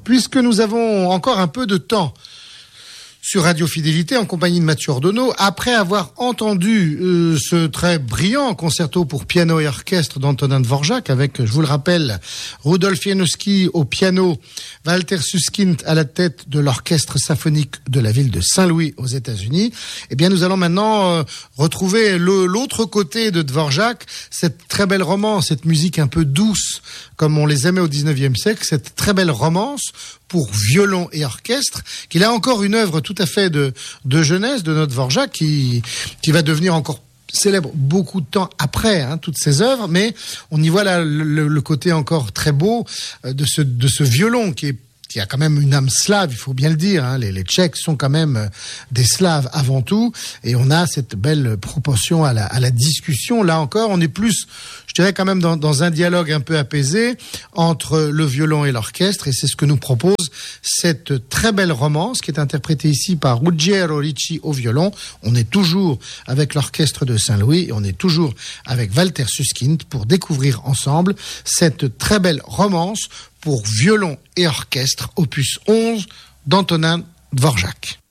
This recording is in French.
Puisque nous avons encore un peu de temps sur Radio Fidélité en compagnie de Mathieu Ordonneau, après avoir entendu ce très brillant concerto pour piano et orchestre d'Antonin Dvorak avec, je vous le rappelle, Rudolf Janowski au piano, Walter Susskind à la tête de l'orchestre symphonique de la ville de Saint-Louis aux États-Unis, eh bien nous allons maintenant retrouver l'autre côté de Dvorak, cette très belle romance, cette musique un peu douce comme on les aimait au 19e siècle, cette très belle romance pour violon et orchestre, qu'il a encore une œuvre tout à fait de jeunesse de notre Dvorak qui va devenir encore célèbre beaucoup de temps après toutes ces œuvres, mais on y voit là le côté encore très beau de ce violon qui a quand même une âme slave, il faut bien le dire. Les Tchèques sont quand même des Slaves avant tout, et on a cette belle proportion à la discussion. Là encore, on est plus, je dirais quand même dans un dialogue un peu apaisé entre le violon et l'orchestre, et c'est ce que nous propose cette très belle romance qui est interprétée ici par Ruggiero Ricci au violon. On est toujours avec l'orchestre de Saint-Louis et on est toujours avec Walter Susskind pour découvrir ensemble cette très belle romance pour violon et orchestre, opus 11 d'Antonin Dvorak.